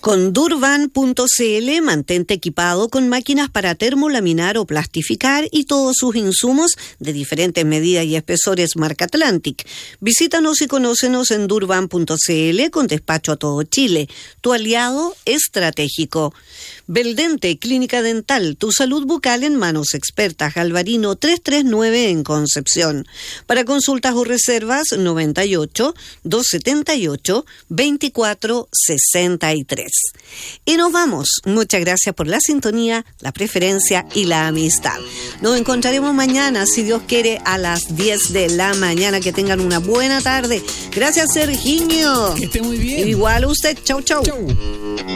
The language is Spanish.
Con Durban.cl mantente equipado con máquinas para termolaminar o plastificar y todos sus insumos de diferentes medidas y espesores marca Atlantic. Visítanos y conócenos en Durban.cl con despacho a todo Chile, tu aliado estratégico. Beldente, Clínica Dental, tu salud bucal en manos expertas, Galvarino 339 en Concepción. Para consultas o reservas, 98-278-2463. Y nos vamos. Muchas gracias por la sintonía, la preferencia y la amistad. Nos encontraremos mañana, si Dios quiere, a las 10 de la mañana. Que tengan una buena tarde. Gracias, Serginho. Que esté muy bien. Igual usted. Chau, chau. Chau.